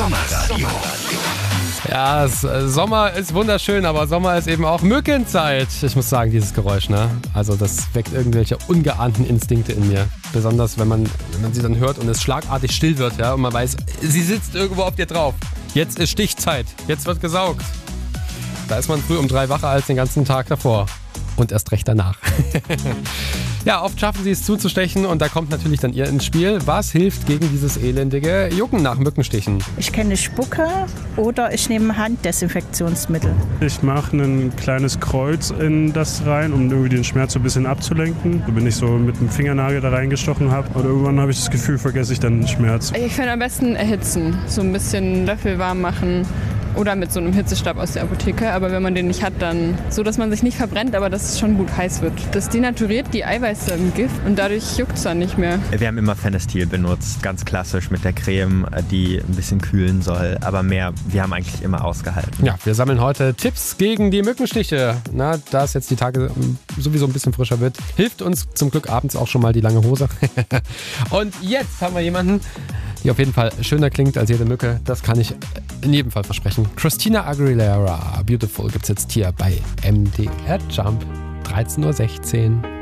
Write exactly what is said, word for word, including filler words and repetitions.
Sommerradio. Ja, es, äh, Sommer ist wunderschön, aber Sommer ist eben auch Mückenzeit. Ich muss sagen, dieses Geräusch, ne? Also das weckt irgendwelche ungeahnten Instinkte in mir. Besonders, wenn man, wenn man sie dann hört und es schlagartig still wird, ja? Und man weiß, sie sitzt irgendwo auf dir drauf. Jetzt ist Stichzeit. Jetzt wird gesaugt. Da ist man früh um drei wacher als den ganzen Tag davor. Und erst recht danach. Ja, oft schaffen sie es zuzustechen und da kommt natürlich dann ihr ins Spiel. Was hilft gegen dieses elendige Jucken nach Mückenstichen? Ich kenne Spucke oder ich nehme Handdesinfektionsmittel. Ich mache ein kleines Kreuz in das rein, um irgendwie den Schmerz so ein bisschen abzulenken. Wenn ich so mit dem Fingernagel da reingestochen habe. Oder irgendwann habe ich das Gefühl, vergesse ich dann den Schmerz. Ich finde am besten erhitzen. So ein bisschen Löffel warm machen. Oder mit so einem Hitzestab aus der Apotheke. Aber wenn man den nicht hat, dann so, dass man sich nicht verbrennt, aber dass es schon gut heiß wird. Das denaturiert die Eiweiße im Gift und dadurch juckt es dann nicht mehr. Wir haben immer Fenestil benutzt, ganz klassisch mit der Creme, die ein bisschen kühlen soll. Aber mehr, wir haben eigentlich immer ausgehalten. Ja, wir sammeln heute Tipps gegen die Mückenstiche. Na, da es jetzt die Tage sowieso ein bisschen frischer wird, hilft uns zum Glück abends auch schon mal die lange Hose. Und jetzt haben wir jemanden, die auf jeden Fall schöner klingt als jede Mücke. Das kann ich in jedem Fall versprechen. Christina Aguilera, Beautiful, gibt's jetzt hier bei M D R Jump, dreizehn Uhr sechzehn.